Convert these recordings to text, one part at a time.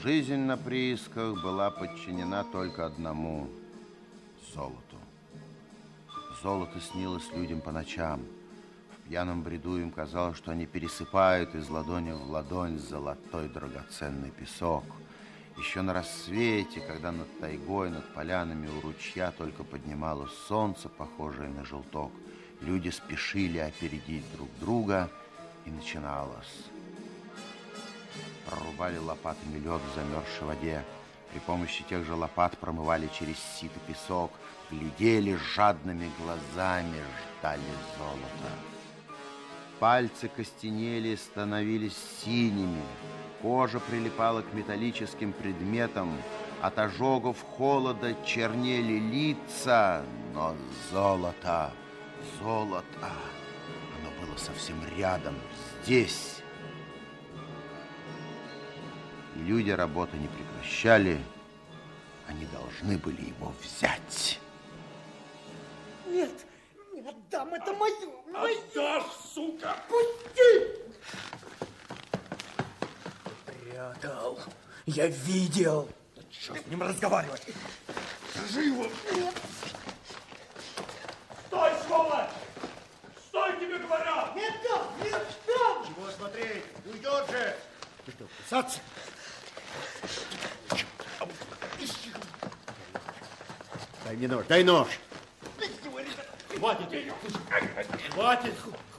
Жизнь на приисках была подчинена только одному – золоту. Золото снилось людям по ночам. В пьяном бреду им казалось, что они пересыпают из ладони в ладонь золотой драгоценный песок. Еще на рассвете, когда над тайгой, над полянами у ручья только поднималось солнце, похожее на желток, люди спешили опередить друг друга, и начиналось. Прорубали лопатами лед в замерзшей воде. При помощи тех же лопат промывали через сито песок, глядели жадными глазами, ждали золота. Пальцы костенели, становились синими, кожа прилипала к металлическим предметам, от ожогов холода чернели лица, но золото, оно было совсем рядом, здесь. И люди работы не прекращали, они должны были его взять. Нет, не отдам, это мое. Отдашь, сука! Пусти! Прятал. Я видел. Да что с ним разговаривать? Держи его! Нет. Стой, сволочь! Стой, тебе говорят! Не отдам, не отдам! Чего смотреть? Уйдет же! Ты что, кусаться? Дай мне нож, дай нож. Хватит! Хватит!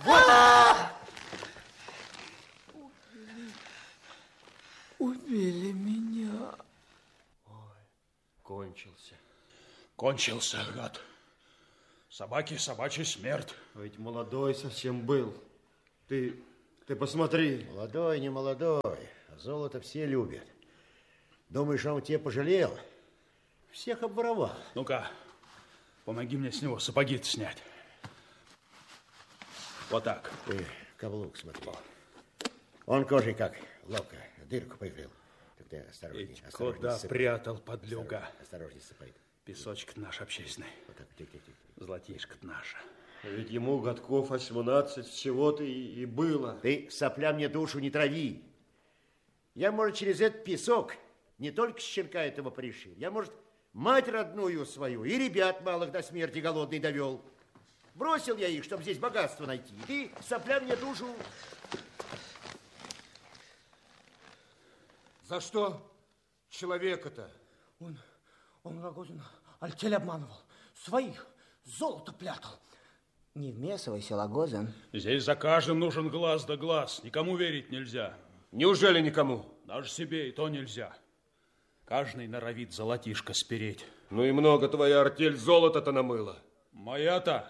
Убили меня. Ой, кончился. Кончился, гад. Собаки, собачья смерть. Ведь молодой совсем был. Ты посмотри. Молодой, не молодой. Золото все любят. Думаешь, он тебе пожалел? Всех обворовал. Ну-ка, помоги мне с него сапоги-то снять. Вот так. Ты каблук смотри. Он кожей как ловко дырку прикрыл. Так ты осторожней. Куда прятал, подлюга? Осторожней сыпай. Песочек наш общественный. Вот так, тихо. Золотишко-то наше. Ведь ему годков 18 всего-то и было. Ты, сопля, мне душу не трави. Я, может, через этот песок не только щенка этого пришил, я, может, мать родную свою и ребят малых до смерти голодный довел. Бросил я их, чтобы здесь богатство найти. Ты, сопля, мне душу... За что человека-то? Он Рогозин артель обманывал. Своих золото прятал. Не вмешивайся, Рогозин. Здесь за каждым нужен глаз да глаз. Никому верить нельзя. Неужели никому? Даже себе и то нельзя. Каждый норовит золотишко спереть. Ну и много твоя артель золота-то намыла. Моя-то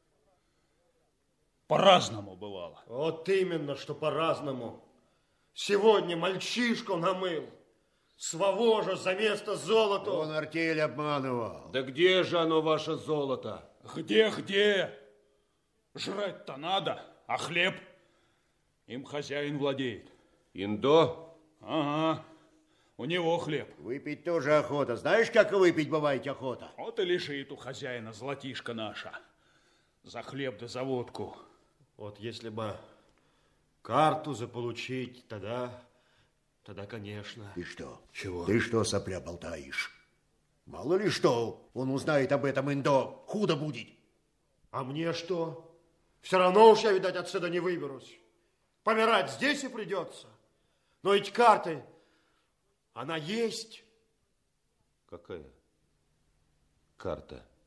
по-разному бывало. Вот именно, что по-разному. Сегодня мальчишку намыл. Своего же за место золота. Он артель обманывал. Да где же оно, ваше золото? Где? Жрать-то надо, а хлеб? Им хозяин владеет. Индо? Ага, у него хлеб. Выпить тоже охота. Знаешь, как выпить бывает охота? Вот и лежит у хозяина золотишко наша. За хлеб да за водку. Вот если бы карту заполучить, тогда, конечно. Ты что? Чего? Ты что, сопля, болтаешь? Мало ли что, он узнает об этом Индо. Худо будет. А мне что? Все равно уж я, видать, отсюда не выберусь. Помирать здесь и придется. Но ведь карты, она есть. Какая карта?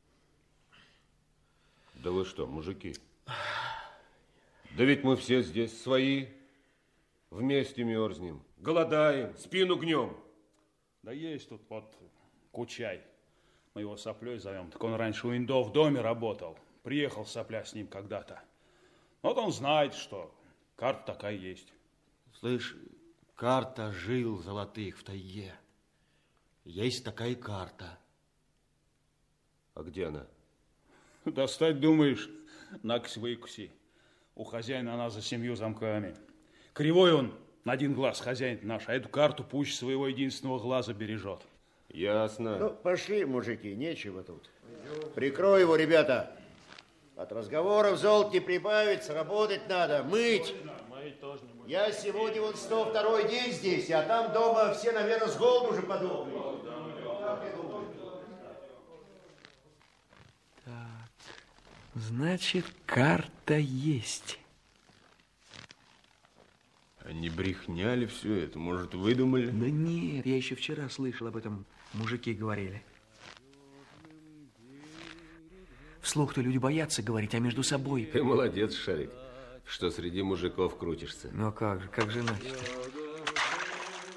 Да вы что, мужики? Да ведь мы все здесь свои. Вместе мерзнем, голодаем, спину гнем. Да есть тут вот Кучай. Мы его Соплей зовем. Так он раньше у Индо в доме работал. Приехал Сопля с ним когда-то. Вот он знает, что карта такая есть. Слышь, карта жил золотых в тайге. Есть такая карта. А где она? Достать, думаешь, накось-выкуси. У хозяина она за 7 замками. Кривой он на один глаз, хозяин наш, а эту карту пусть своего единственного глаза бережет. Ясно. Ну, пошли, мужики, нечего тут. Прикрой его, ребята. От разговоров золото не прибавится, работать надо, мыть. Я сегодня вот 102-й день здесь, а там дома все, наверное, с голоду уже подохли. Так, значит, карта есть. Они брехняли все это, может, выдумали? Да нет, я еще вчера слышал об этом, мужики говорили. Вслух-то люди боятся говорить, а между собой... Ты молодец, Шарик, что среди мужиков крутишься. Ну как же иначе-то?